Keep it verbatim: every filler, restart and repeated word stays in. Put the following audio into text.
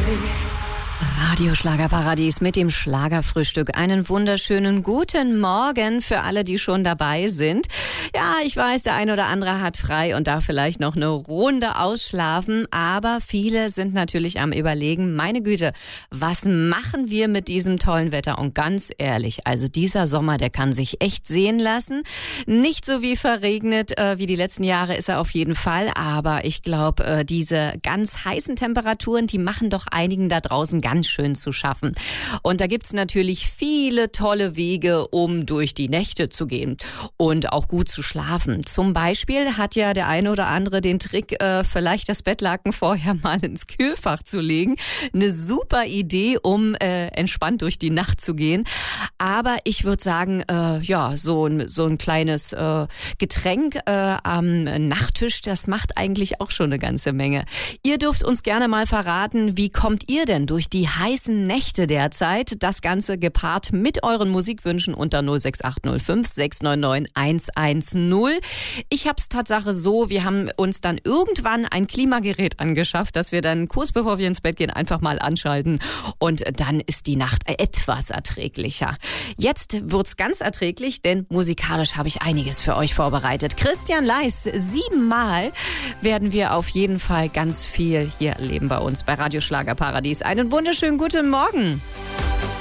Radio Schlagerparadies mit dem Schlagerfrühstück. Einen wunderschönen guten Morgen für alle, die schon dabei sind. Ja, ich weiß, der ein oder andere hat frei und darf vielleicht noch eine Runde ausschlafen, aber viele sind natürlich am Überlegen, meine Güte, was machen wir mit diesem tollen Wetter? Und ganz ehrlich, also dieser Sommer, der kann sich echt sehen lassen. Nicht so wie verregnet äh, wie die letzten Jahre ist er auf jeden Fall, aber ich glaube, äh, diese ganz heißen Temperaturen, die machen doch einigen da draußen ganz schön zu schaffen. Und da gibt's natürlich viele tolle Wege, um durch die Nächte zu gehen und auch gut zu schlafen. Zum Beispiel hat ja der eine oder andere den Trick, äh, vielleicht das Bettlaken vorher mal ins Kühlfach zu legen. Eine super Idee, um äh, entspannt durch die Nacht zu gehen. Aber ich würde sagen, äh, ja, so ein, so ein kleines äh, Getränk äh, am Nachttisch, das macht eigentlich auch schon eine ganze Menge. Ihr dürft uns gerne mal verraten, wie kommt ihr denn durch die heißen Nächte derzeit? Das Ganze gepaart mit euren Musikwünschen unter null sechs acht null fünf sechs neun neun eins eins null. Ich habe es Tatsache so, wir haben uns dann irgendwann ein Klimagerät angeschafft, dass wir dann kurz bevor wir ins Bett gehen einfach mal anschalten und dann ist die Nacht etwas erträglicher. Jetzt wird's ganz erträglich, denn musikalisch habe ich einiges für euch vorbereitet. Christian Leis, siebenmal werden wir auf jeden Fall ganz viel hier erleben bei uns bei Radio Schlagerparadies. Einen wunderschönen guten Morgen.